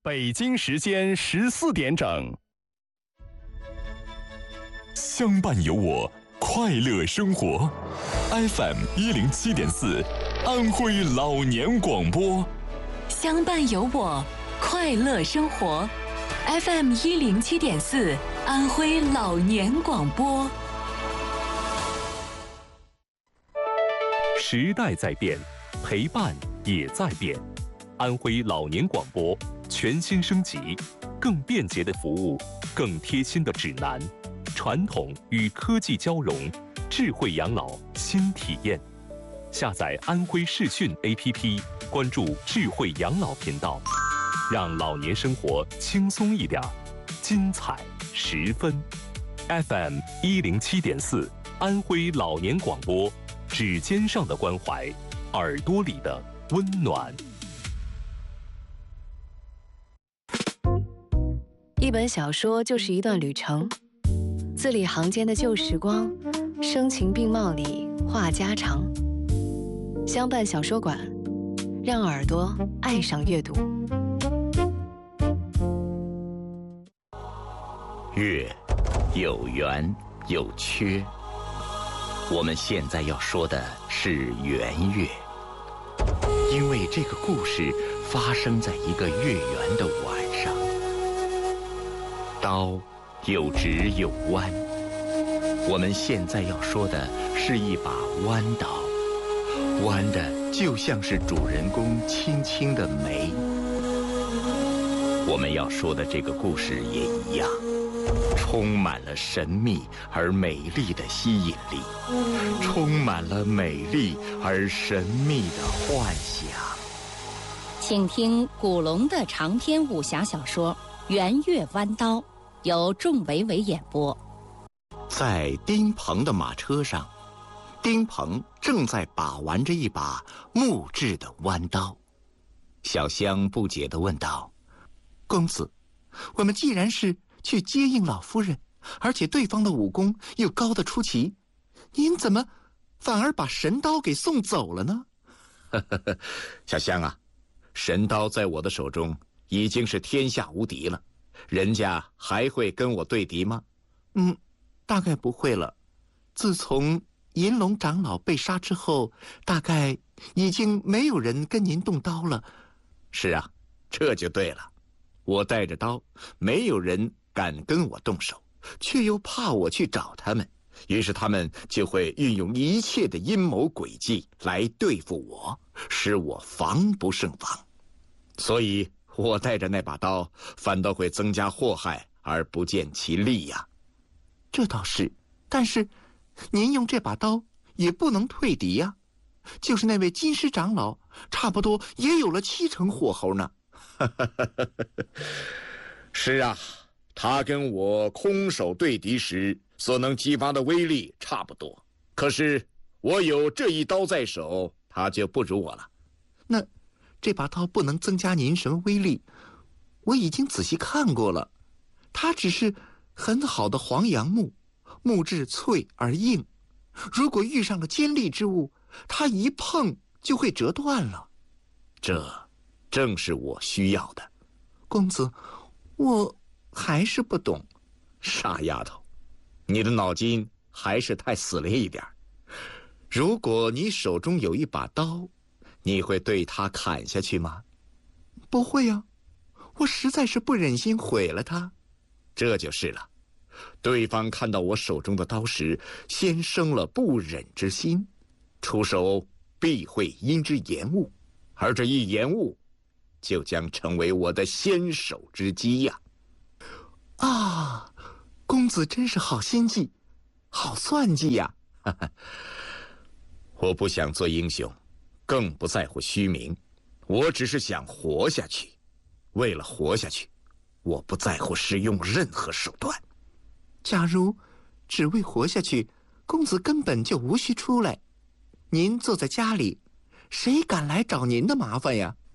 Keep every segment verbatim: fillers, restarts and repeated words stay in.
北京时间十四点整。 相伴有我，快乐生活。F M 一零七点四，安徽老年广播。 相伴有我，快乐生活。F M 一零七点四，安徽老年广播。 时代在变，陪伴也在变。安徽老年广播全新升级，更便捷的服务，更贴心的指南，传统与科技交融，智慧养老新体验。下载安徽视讯 A P P， 关注智慧养老频道，让老年生活轻松一点，精彩十分。F M 一零七点四，安徽老年广播，指尖上的关怀，耳朵里的温暖。 一本小说就是一段旅程，字里行间的旧时光，声情并茂里话家常。相伴小说馆，让耳朵爱上阅读。 月有圆有缺，我们现在要说的是圆月，因为这个故事发生在一个月圆的晚上。刀有直有弯，我们现在要说的是一把弯刀，弯的就像是主人公轻轻的眉。我们要说的这个故事也一样，充满了神秘而美丽的吸引力，充满了美丽而神秘的幻想。 请听古龙的长篇武侠小说《圆月弯刀》，由仲维维演播。 在丁鹏的马车上，丁鹏正在把玩着一把木质的弯刀。小香不解地问道：公子，我们既然是去接应老夫人，而且对方的武功又高得出奇，您怎么反而把神刀给送走了呢？小香啊，神刀在我的手中已经是天下无敌了，人家还会跟我对敌吗？嗯，大概不会了。自从银龙长老被杀之后，大概已经没有人跟您动刀了。是啊，这就对了。我带着刀，没有人敢跟我动手，却又怕我去找他们，于是他们就会运用一切的阴谋诡计来对付我，使我防不胜防。所以我带着那把刀，反倒会增加祸害而不见其利呀。这倒是，但是您用这把刀也不能退敌呀。就是那位金狮长老，差不多也有了七成火候呢。是啊，他跟我空手对敌时所能激发的威力差不多，可是我有这一刀在手，他就不如我了。那这把刀不能增加您什么威力，我已经仔细看过了，它只是很好的黄杨木，木质脆而硬，如果遇上了尖利之物，它一碰就会折断了。这正是我需要的。公子，我还是不懂。傻丫头，你的脑筋还是太死了一点。如果你手中有一把刀，你会对它砍下去吗？不会啊，我实在是不忍心毁了它。这就是了，对方看到我手中的刀时，先生了不忍之心，出手必会因之延误，而这一延误，就将成为我的先手之机呀！啊，公子真是好心计，好算计呀！我不想做英雄，更不在乎虚名，我只是想活下去。为了活下去，我不在乎使用任何手段。假如只为活下去，公子根本就无需出来。您坐在家里，谁敢来找您的麻烦呀？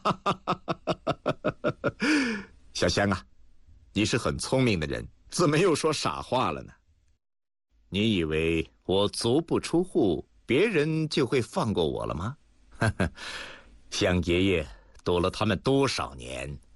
小香啊，你是很聪明的人，怎么又说傻话了呢？你以为我足不出户，别人就会放过我了吗？像爷爷躲了他们多少年，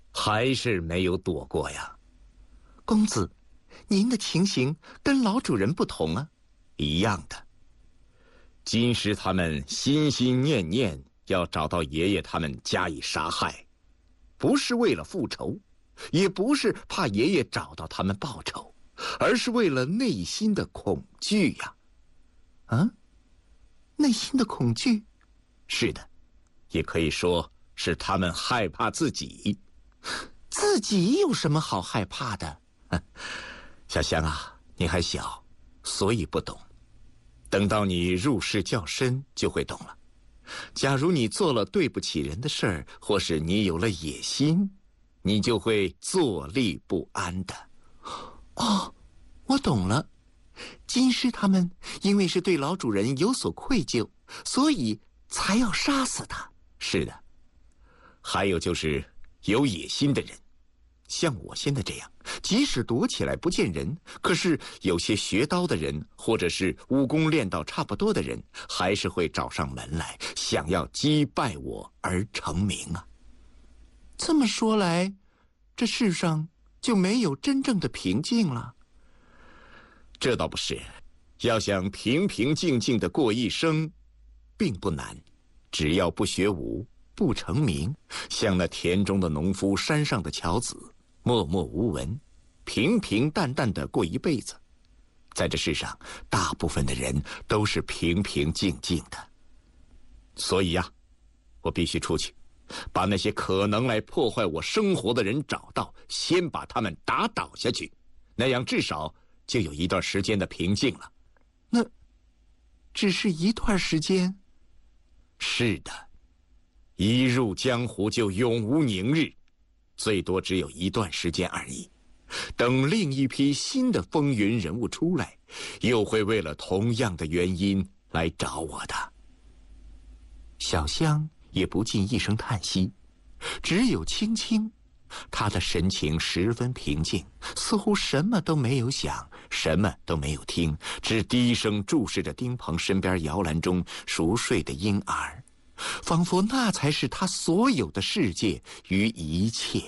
还是没有躲过呀。公子，您的情形跟老主人不同啊。一样的。金狮他们心心念念要找到爷爷他们加以杀害，不是为了复仇，也不是怕爷爷找到他们报仇，而是为了内心的恐惧呀。啊？内心的恐惧？是的，也可以说是他们害怕自己。自己有什么好害怕的？小香啊，你还小，所以不懂。等到你入世较深，就会懂了。假如你做了对不起人的事儿，或是你有了野心，你就会坐立不安的。哦，我懂了。金狮他们因为是对老主人有所愧疚，所以才要杀死他。是的。还有就是有野心的人，像我现在这样，即使躲起来不见人，可是有些学刀的人，或者是武功练到差不多的人，还是会找上门来，想要击败我而成名啊。这么说来，这世上就没有真正的平静了。这倒不是，要想平平静静的过一生，并不难，只要不学武，不成名，像那田中的农夫，山上的樵子，默默无闻，平平淡淡的过一辈子。在这世上，大部分的人都是平平静静的。所以呀、啊，我必须出去，把那些可能来破坏我生活的人找到，先把他们打倒下去，那样至少就有一段时间的平静了。那只是一段时间？是的，一入江湖就永无宁日，最多只有一段时间而已。等另一批新的风云人物出来，又会为了同样的原因来找我的。小香也不禁一声叹息，只有青青，她的神情十分平静，似乎什么都没有想，什么都没有听，只低声注视着丁鹏身边摇篮中熟睡的婴儿，仿佛那才是他所有的世界与一切。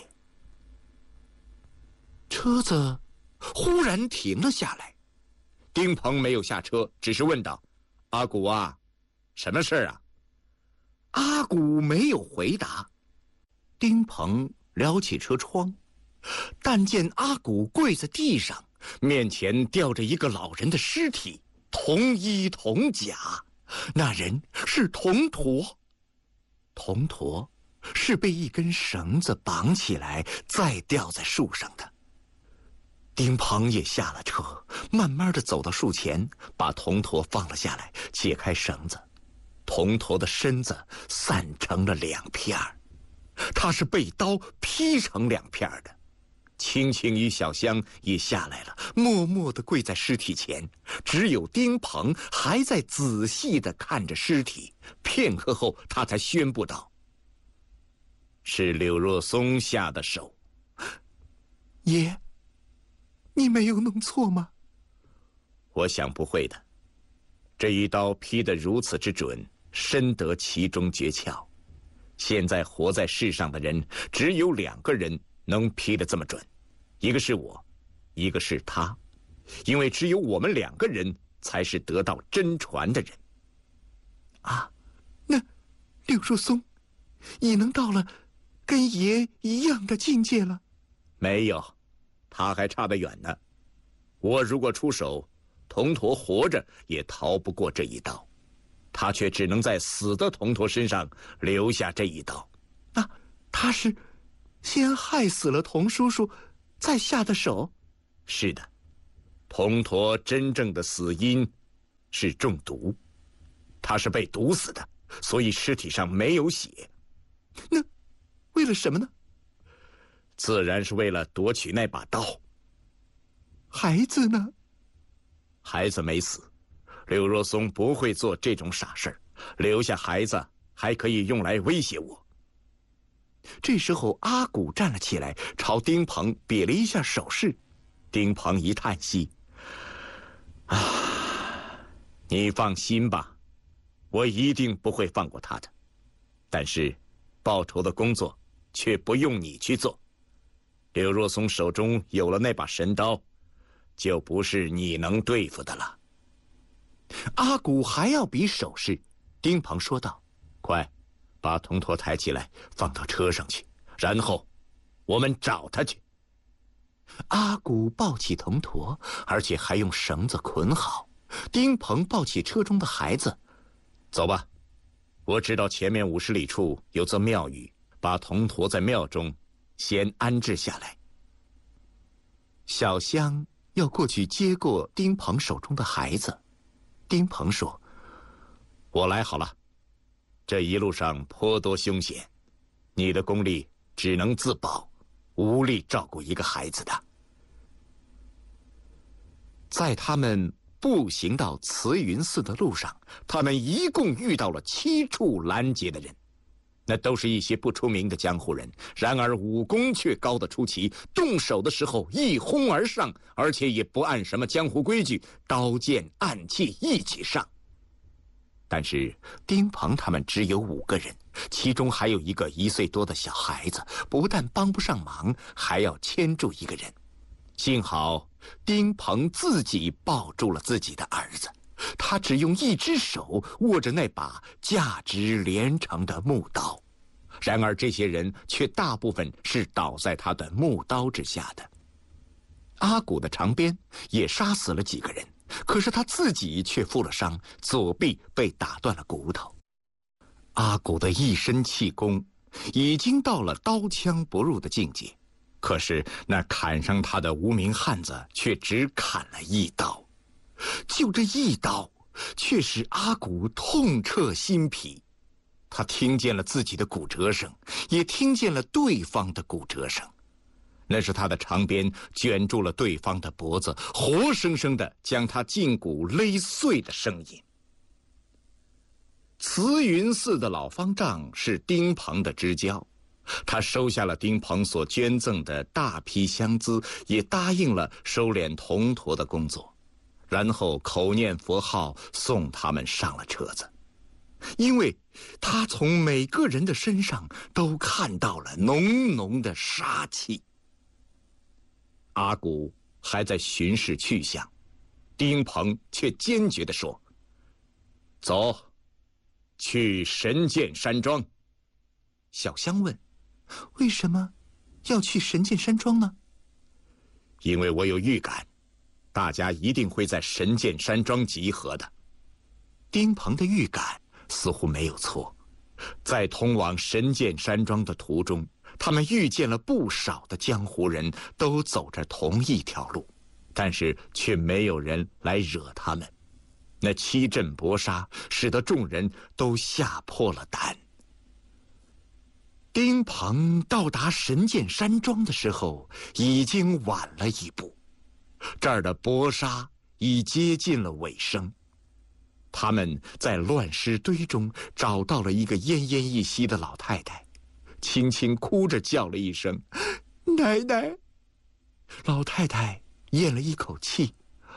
车子忽然停了下来，丁鹏没有下车，只是问道：“阿古啊，什么事儿啊？”阿古没有回答。丁鹏撩起车窗，但见阿古跪在地上，面前吊着一个老人的尸体，同衣同甲，那人是铜驼。铜驼是被一根绳子绑起来再吊在树上的。丁鹏也下了车，慢慢地走到树前，把铜驼放了下来，解开绳子。铜驼的身子散成了两片儿，他是被刀劈成两片的。青青与小香也下来了，默默地跪在尸体前，只有丁鹏还在仔细地看着尸体。片刻后，他才宣布道：“是柳若松下的手。”爷，你没有弄错吗？我想不会的。这一刀劈得如此之准，深得其中诀窍。现在活在世上的人，只有两个人能劈得这么准，一个是我，一个是他，因为只有我们两个人才是得到真传的人。啊，那柳若松已能到了跟爷一样的境界了？没有，他还差得远呢。我如果出手，铜驼活着也逃不过这一刀，他却只能在死的铜驼身上留下这一刀。那他是先害死了童叔叔，再下的手？是的，铜驼真正的死因是中毒，他是被毒死的，所以尸体上没有血。那为了什么呢？自然是为了夺取那把刀。孩子呢？孩子没死，柳若松不会做这种傻事儿，留下孩子还可以用来威胁我。这时候阿古站了起来，朝丁鹏比了一下手势。丁鹏一叹息：“啊，你放心吧，我一定不会放过他的。但是，报仇的工作却不用你去做， 柳若松手中有了那把神刀，就不是你能对付的了。阿古还要比手势，丁鹏说道：“快，把铜驼抬起来，放到车上去，然后我们找他去。”阿古抱起铜驼，而且还用绳子捆好。丁鹏抱起车中的孩子，走吧，我知道前面五十里处有座庙宇，把铜驼在庙中先安置下来。小香要过去接过丁鹏手中的孩子，丁鹏说：“我来好了，这一路上颇多凶险，你的功力只能自保，无力照顾一个孩子的。”在他们步行到慈云寺的路上，他们一共遇到了七处拦截的人，那都是一些不出名的江湖人，然而武功却高得出奇，动手的时候一哄而上，而且也不按什么江湖规矩，刀剑暗器一起上。但是丁鹏他们只有五个人，其中还有一个一岁多的小孩子，不但帮不上忙，还要牵住一个人。幸好丁鹏自己抱住了自己的儿子，他只用一只手握着那把价值连城的木刀，然而这些人却大部分是倒在他的木刀之下的。阿古的长鞭也杀死了几个人，可是他自己却负了伤，左臂被打断了骨头。阿古的一身气功已经到了刀枪不入的境界，可是那砍伤他的无名汉子却只砍了一刀，就这一刀却使阿古痛彻心脾。他听见了自己的骨折声，也听见了对方的骨折声，那是他的长鞭卷住了对方的脖子，活生生的将他胫骨勒碎的声音。慈云寺的老方丈是丁鹏的知交，他收下了丁鹏所捐赠的大批香资，也答应了收敛铜驼的工作，然后口念佛号送他们上了车子。因为他从每个人的身上都看到了浓浓的杀气。阿古还在巡视去向，丁鹏却坚决地说：“走，去神剑山庄。”小香问：“为什么要去神剑山庄呢？”“因为我有预感，大家一定会在神剑山庄集合的。”丁鹏的预感似乎没有错，在通往神剑山庄的途中，他们遇见了不少的江湖人，都走着同一条路，但是却没有人来惹他们。那七阵搏杀使得众人都吓破了胆。丁鹏到达神剑山庄的时候，已经晚了一步，这儿的搏杀已接近了尾声。他们在乱尸堆中找到了一个奄奄一息的老太太，轻轻哭着叫了一声：“奶奶！”老太太咽了一口气：“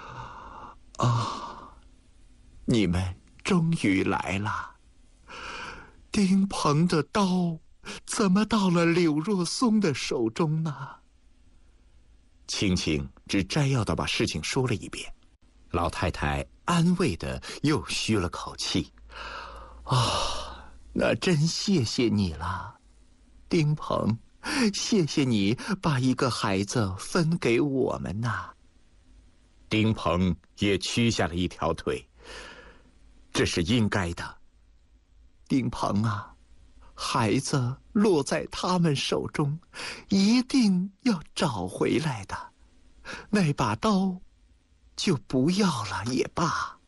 啊，你们终于来了。丁鹏的刀怎么到了柳若松的手中呢？”青青只摘要地把事情说了一遍。老太太安慰地又吁了口气：“啊，那真谢谢你了，丁鹏，谢谢你把一个孩子分给我们呐。”丁鹏也屈下了一条腿：“这是应该的。丁鹏啊，孩子落在他们手中，一定要找回来的。那把刀就不要了也罢。”